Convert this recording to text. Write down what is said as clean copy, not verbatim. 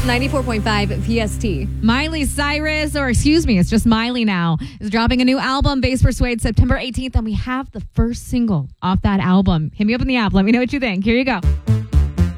94.5 PST. Miley Cyrus, or excuse me, it's just Miley now, is dropping a new album, Bass Persuade, September 18th, and we have the first single off that album. Hit me up in the app. Let me know what you think. Here you go.